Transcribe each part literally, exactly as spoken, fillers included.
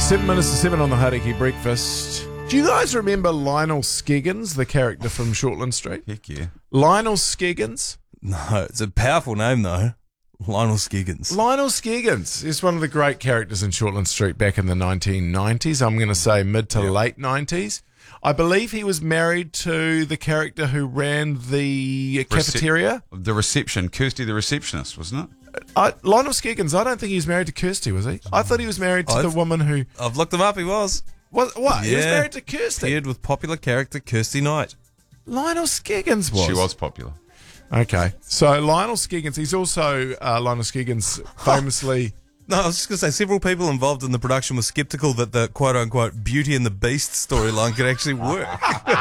Seven minutes to seven on the Hauriki Breakfast. Do you guys remember Lionel Skeggins, the character from Shortland Street? Heck yeah. Lionel Skeggins? No, it's a powerful name though. Lionel Skeggins. Lionel Skeggins is one of the great characters in Shortland Street back in the nineteen nineties. I'm going to say mid to Yep. late nineties. I believe he was married to the character who ran the cafeteria. The reception. Kirsty the receptionist, wasn't it? I, Lionel Skeggins, I don't think he was married to Kirsty, was he? I thought he was married to I've- the woman who... I've looked him up. He was What? what? He was Yeah. married to Kirsty. paired with popular character Kirsty Knight. Lionel Skeggins was. She was popular. Okay. So Lionel Skeggins, he's also, uh, Lionel Skeggins famously... No, I was just going to say, several people involved in the production were sceptical that the quote-unquote Beauty and the Beast storyline could actually work.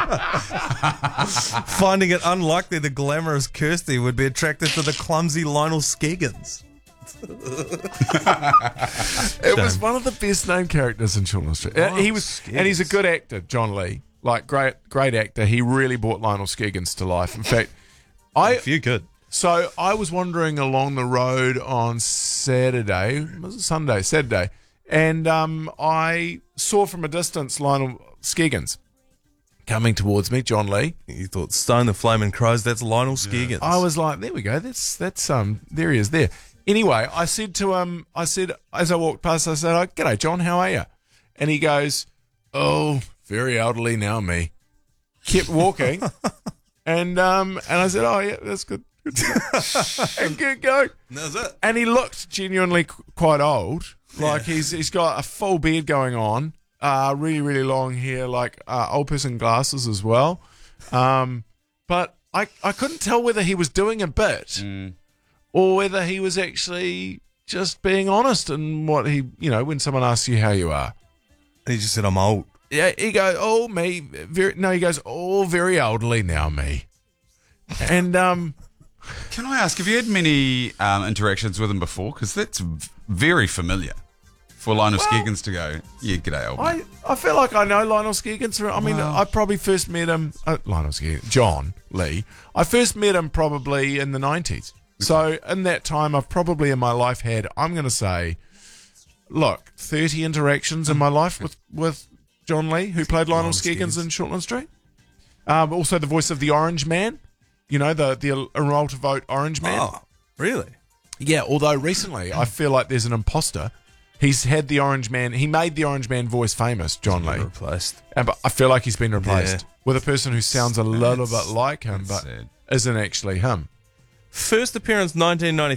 Finding it unlikely the glamorous Kirsty would be attracted to the clumsy Lionel Skeggins. It was one of the best known characters in Shortland Street. Uh, he was, Skeggins. and he's a good actor, John Lee. Like, great great actor. He really brought Lionel Skeggins to life. In fact, I... A few good. So I was wandering along the road on Saturday, was it Sunday, Saturday, and um, I saw from a distance Lionel Skeggins coming towards me, John Lee. You thought Stone the Flaming Crows, that's Lionel Skeggins. I was like, there we go, that's that's um, there he is there. Anyway, I said to him, I said as I walked past, I said, oh, "G'day, John, how are you?" And he goes, "Oh, very elderly now, me." Kept walking, and um, and I said, "Oh yeah, that's good." And good go. That was it. And he looked genuinely qu- quite old. Like he's he's got a full beard going on, uh, really really long hair, like uh, old person glasses as well. Um, but I I couldn't tell whether he was doing a bit or whether he was actually just being honest in what he, you know, when someone asks you how you are. And he just said, I'm old. Yeah, he goes, "Oh me, very no." He goes, "Oh, very elderly now, me." And um. Can I ask, have you had many um, interactions with him before? Because that's v- very familiar for Lionel Well, Skeggins to go, yeah, g'day, old man. I, I feel like I know Lionel Skeggins. I mean, Wow. I probably first met him, uh, Lionel Skeggins, John Lee. I first met him probably in the nineties. So in that time, I've probably in my life had, I'm going to say, look, thirty interactions in my life with, with John Lee, who played Lionel Lionel Skeggins Skeggins. in Shortland Street. Um, also the voice of the Orange Man. You know, the, the Enroll to Vote Orange Man. Oh, really? Yeah, although recently I feel like there's an imposter. He's had the Orange Man. He made the Orange Man voice famous, John Lee. Replaced. And, but I feel like he's been replaced Yeah. with a person who sounds a little That's- bit like him, that's but sad. isn't actually him. First appearance nineteen ninety.